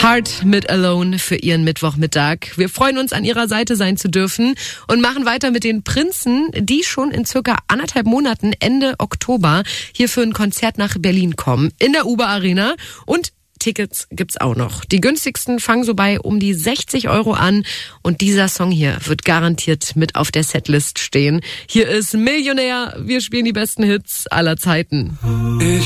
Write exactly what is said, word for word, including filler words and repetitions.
Hard mit Alone für ihren Mittwochmittag. Wir freuen uns, an ihrer Seite sein zu dürfen und machen weiter mit den Prinzen, die schon in circa anderthalb Monaten Ende Oktober hier für ein Konzert nach Berlin kommen. In der Uber Arena. Und Tickets gibt's auch noch. Die günstigsten fangen so bei um die sechzig Euro an. Und dieser Song hier wird garantiert mit auf der Setlist stehen. Hier ist Millionär. Wir spielen die besten Hits aller Zeiten. Ich